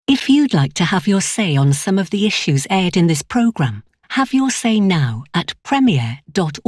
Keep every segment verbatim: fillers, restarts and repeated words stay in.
If you'd like to have your say on some of the issues aired in this programme, have your say now at premier.org.uk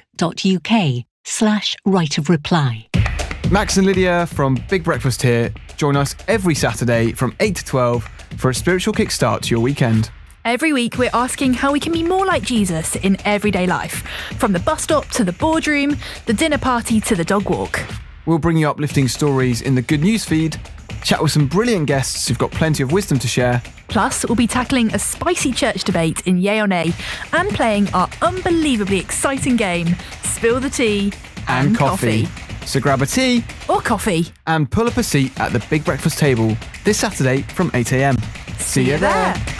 slash right of reply. Max and Lydia from Big Breakfast here. Join us every Saturday from eight to twelve for a spiritual kickstart to your weekend. Every week we're asking how we can be more like Jesus in everyday life, from the bus stop to the boardroom, the dinner party to the dog walk. We'll bring you uplifting stories in the Good News feed, chat with some brilliant guests who've got plenty of wisdom to share. Plus, we'll be tackling a spicy church debate in Yay or Nay and playing our unbelievably exciting game, Spill the Tea and, and coffee. coffee. So grab a tea or coffee and pull up a seat at the Big Breakfast table this Saturday from eight a.m. See, See you there. there.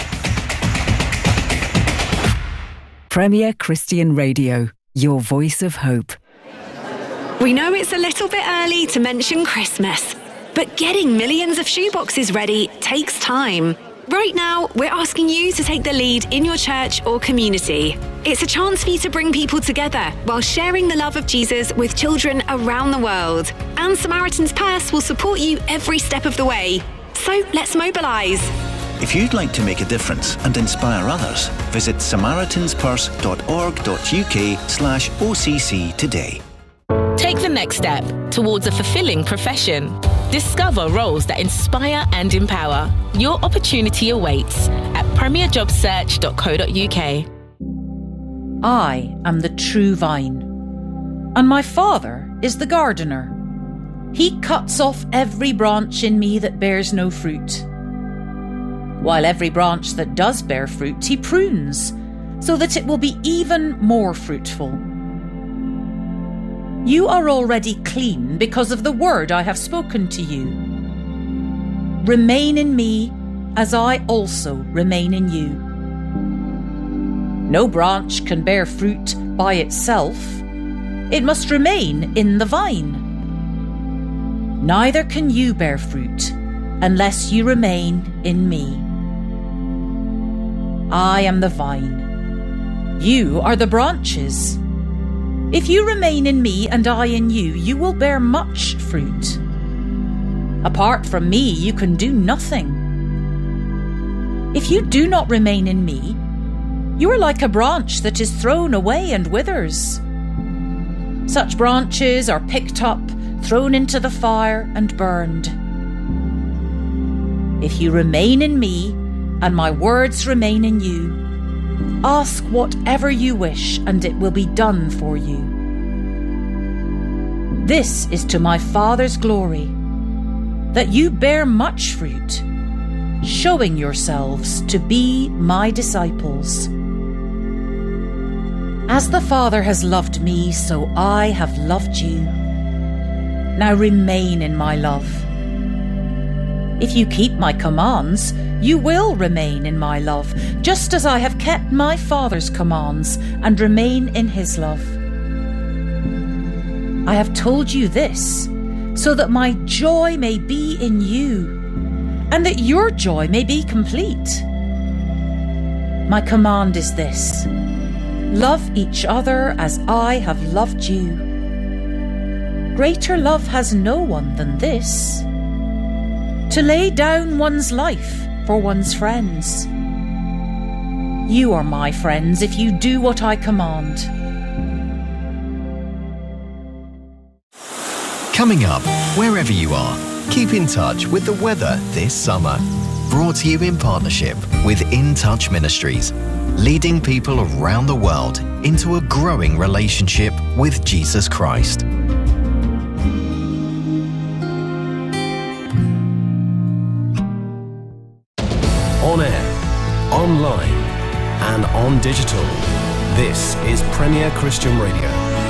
Premier Christian Radio, your voice of hope. We know it's a little bit early to mention Christmas, but getting millions of shoeboxes ready takes time. Right now, we're asking you to take the lead in your church or community. It's a chance for you to bring people together while sharing the love of Jesus with children around the world. And Samaritan's Purse will support you every step of the way. So let's mobilise. If you'd like to make a difference and inspire others, visit samaritanspurse.org.uk slash OCC today. Take the next step towards a fulfilling profession. Discover roles that inspire and empower. Your opportunity awaits at premier job search dot co dot uk. I am the true vine, and my Father is the gardener. He cuts off every branch in me that bears no fruit, while every branch that does bear fruit he prunes, so that it will be even more fruitful. You are already clean because of the word I have spoken to you. Remain in me as I also remain in you. No branch can bear fruit by itself. It must remain in the vine. Neither can you bear fruit unless you remain in me. I am the vine. You are the branches. If you remain in me and I in you, you will bear much fruit. Apart from me, you can do nothing. If you do not remain in me, you are like a branch that is thrown away and withers. Such branches are picked up, thrown into the fire and burned. If you remain in me and my words remain in you, ask whatever you wish, and it will be done for you. This is to my Father's glory, that you bear much fruit, showing yourselves to be my disciples. As the Father has loved me, so I have loved you. Now remain in my love. If you keep my commands, you will remain in my love, just as I have kept my Father's commands and remain in his love. I have told you this, so that my joy may be in you, and that your joy may be complete. My command is this: love each other as I have loved you. Greater love has no one than this, to lay down one's life for one's friends. You are my friends if you do what I command. Coming up, wherever you are, keep in touch with the weather this summer. Brought to you in partnership with In Touch Ministries, leading people around the world into a growing relationship with Jesus Christ. On air, online, and on digital. This is Premier Christian Radio.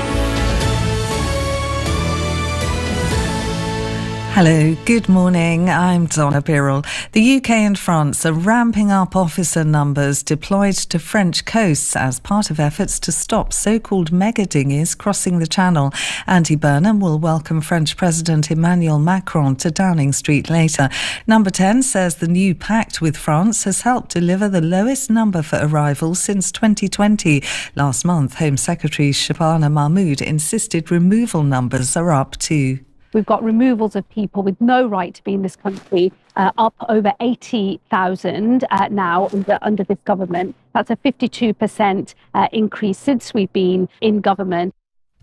Hello, good morning. I'm Donna Birrell. The U K and France are ramping up officer numbers deployed to French coasts as part of efforts to stop so-called mega dinghies crossing the Channel. Andy Burnham will welcome French President Emmanuel Macron to Downing Street later. Number ten says the new pact with France has helped deliver the lowest number for arrivals since twenty twenty. Last month, Home Secretary Shabana Mahmood insisted removal numbers are up too. We've got removals of people with no right to be in this country, uh, up over eighty thousand uh, now under, under this government. That's a fifty-two percent uh, increase since we've been in government.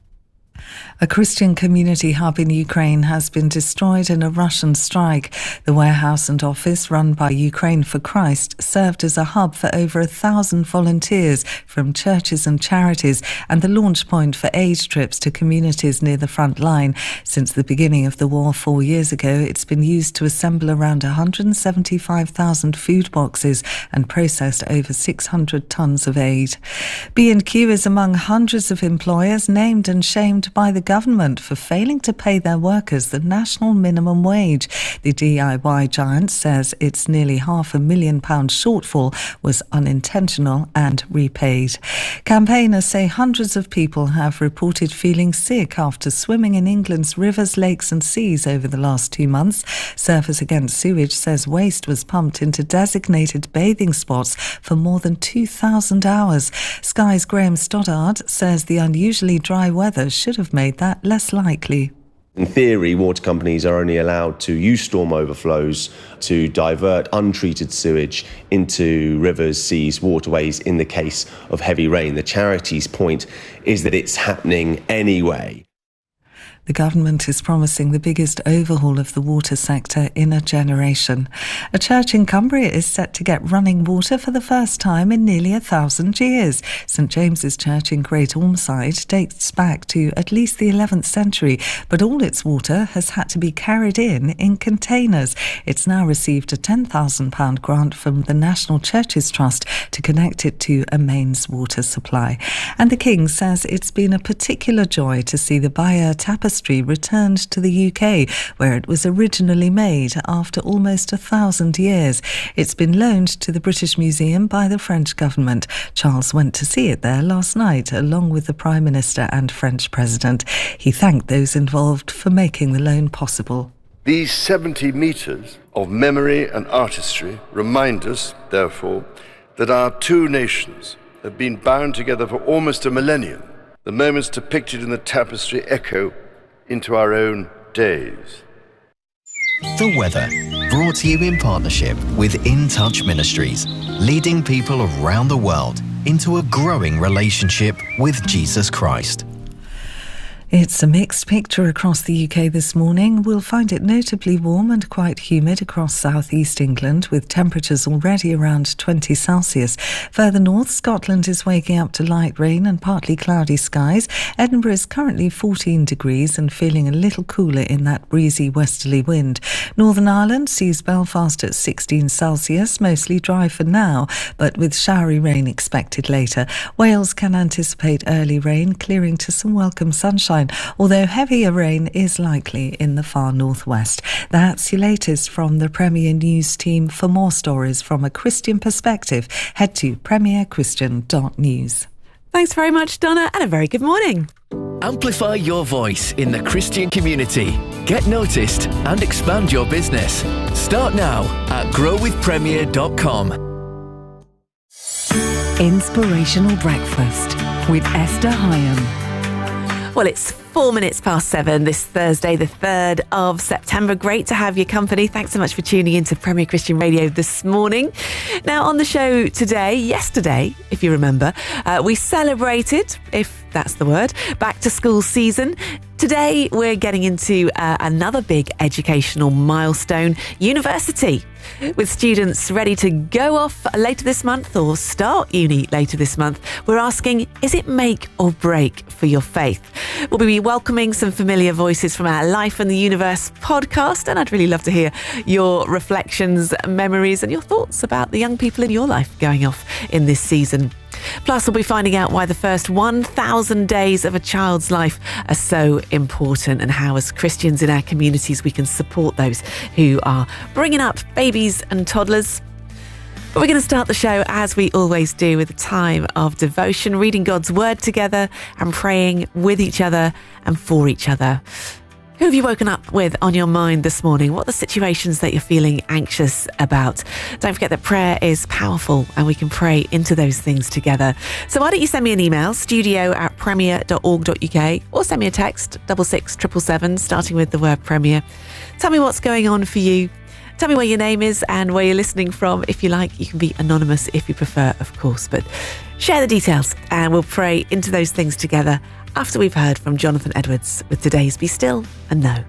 A Christian community hub in Ukraine has been destroyed in a Russian strike. The warehouse and office run by Ukraine for Christ served as a hub for over a thousand volunteers from churches and charities and the launch point for aid trips to communities near the front line. Since the beginning of the war four years ago, it's been used to assemble around one hundred seventy-five thousand food boxes and processed over six hundred tonnes of aid. B and Q is among hundreds of employers named and shamed by the government for failing to pay their workers the national minimum wage. The D I Y giant says its nearly half a million pound shortfall was unintentional and repaid. Campaigners say hundreds of people have reported feeling sick after swimming in England's rivers, lakes and seas over the last two months. Surfers Against Sewage says waste was pumped into designated bathing spots for more than two thousand hours. Sky's Graham Stoddard says the unusually dry weather should have made that less likely. In theory, water companies are only allowed to use storm overflows to divert untreated sewage into rivers, seas, waterways in the case of heavy rain. The charity's point is that it's happening anyway. The government is promising the biggest overhaul of the water sector in a generation. A church in Cumbria is set to get running water for the first time in nearly a thousand years. St James's Church in Great Ormside dates back to at least the eleventh century, but all its water has had to be carried in in containers. It's now received a ten thousand pounds grant from the National Churches Trust to connect it to a mains water supply. And the King says it's been a particular joy to see the Bayeux Tapestry returned to the U K, where it was originally made after almost a thousand years. It's been loaned to the British Museum by the French government. Charles went to see it there last night, along with the Prime Minister and French President. He thanked those involved for making the loan possible. These seventy metres of memory and artistry remind us, therefore, that our two nations have been bound together for almost a millennium. The moments depicted in the tapestry echo into our own days. The weather, brought to you in partnership with In Touch Ministries, leading people around the world into a growing relationship with Jesus Christ. It's a mixed picture across the U K this morning. We'll find it notably warm and quite humid across southeast England, with temperatures already around twenty Celsius. Further north, Scotland is waking up to light rain and partly cloudy skies. Edinburgh is currently fourteen degrees and feeling a little cooler in that breezy westerly wind. Northern Ireland sees Belfast at sixteen Celsius, mostly dry for now, but with showery rain expected later. Wales can anticipate early rain, clearing to some welcome sunshine, although heavier rain is likely in the far northwest. That's your latest from the Premier News team. For more stories from a Christian perspective, head to premier christian dot news. Thanks very much, Donna, and a very good morning. Amplify your voice in the Christian community. Get noticed and expand your business. Start now at grow with premier dot com. Inspirational Breakfast with Esther Hyam. Well, it's four minutes past seven this Thursday, the third of September. Great to have your company. Thanks so much for tuning in to Premier Christian Radio this morning. Now, on the show today, yesterday, if you remember, uh, we celebrated, if that's the word, back to school season. Today, we're getting into uh, another big educational milestone, university, with students ready to go off later this month or start uni later this month. We're asking, is it make or break for your faith? We'll be welcoming some familiar voices from our Life and the Universe podcast, and I'd really love to hear your reflections, memories and your thoughts about the young people in your life going off in this season. Plus, we'll be finding out why the first one thousand days of a child's life are so important, and how as Christians in our communities we can support those who are bringing up babies and toddlers. But we're going to start the show, as we always do, with a time of devotion, reading God's Word together and praying with each other and for each other. Who have you woken up with on your mind this morning? What are the situations that you're feeling anxious about? Don't forget that prayer is powerful and we can pray into those things together. So why don't you send me an email, studio at premier dot org dot uk, or send me a text, double six triple seven, starting with the word Premier. Tell me what's going on for you. Tell me where your name is and where you're listening from. If you like, you can be anonymous if you prefer, of course. But share the details and we'll pray into those things together after we've heard from Jonathan Edwards with today's Be Still and Know.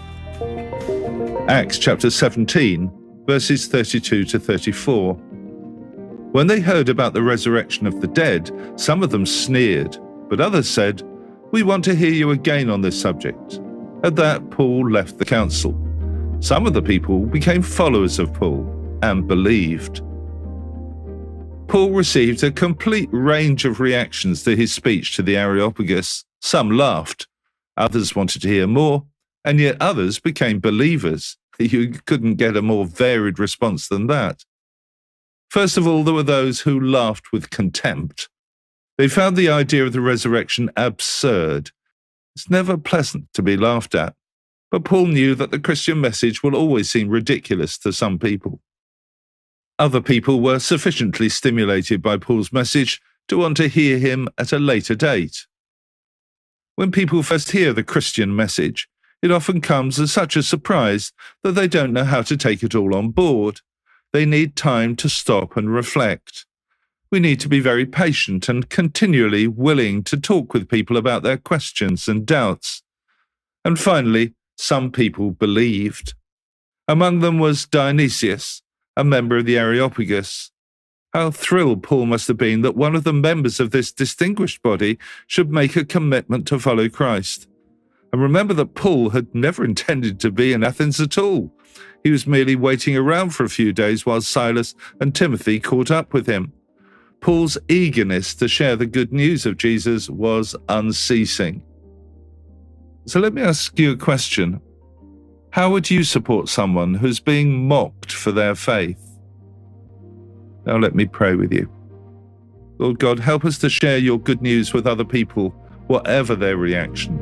Acts chapter seventeen, verses thirty-two to thirty-four. When they heard about the resurrection of the dead, some of them sneered, but others said, "We want to hear you again on this subject." At that, Paul left the council. Some of the people became followers of Paul and believed. Paul received a complete range of reactions to his speech to the Areopagus. Some laughed, others wanted to hear more, and yet others became believers. You couldn't get a more varied response than that. First of all, there were those who laughed with contempt. They found the idea of the resurrection absurd. It's never pleasant to be laughed at, but Paul knew that the Christian message will always seem ridiculous to some people. Other people were sufficiently stimulated by Paul's message to want to hear him at a later date. When people first hear the Christian message, it often comes as such a surprise that they don't know how to take it all on board. They need time to stop and reflect. We need to be very patient and continually willing to talk with people about their questions and doubts. And finally, some people believed. Among them was Dionysius, a member of the Areopagus. How thrilled Paul must have been that one of the members of this distinguished body should make a commitment to follow Christ. And remember that Paul had never intended to be in Athens at all. He was merely waiting around for a few days while Silas and Timothy caught up with him. Paul's eagerness to share the good news of Jesus was unceasing. So let me ask you a question. How would you support someone who's being mocked for their faith? Now let me pray with you. Lord God, help us to share your good news with other people, whatever their reaction.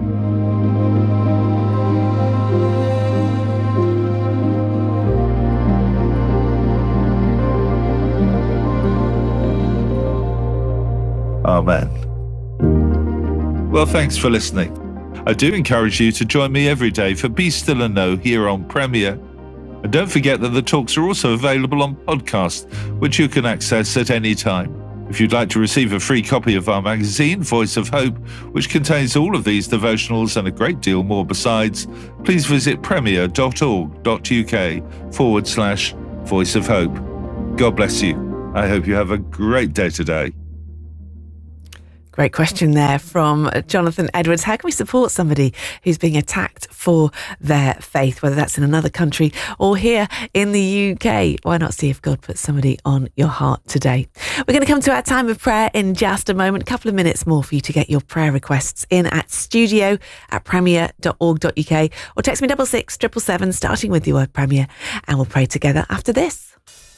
Amen. Well, thanks for listening. I do encourage you to join me every day for Be Still and Know here on Premier. And don't forget that the talks are also available on podcast, which you can access at any time. If you'd like to receive a free copy of our magazine, Voice of Hope, which contains all of these devotionals and a great deal more besides, please visit premier dot org dot uk forward slash Voice of Hope. God bless you. I hope you have a great day today. Great question there from Jonathan Edwards. How can we support somebody who's being attacked for their faith, whether that's in another country or here in the U K? Why not see if God puts somebody on your heart today? We're going to come to our time of prayer in just a moment. A couple of minutes more for you to get your prayer requests in at studio at premier dot org dot uk or text me double six triple seven starting with the word Premier and we'll pray together after this.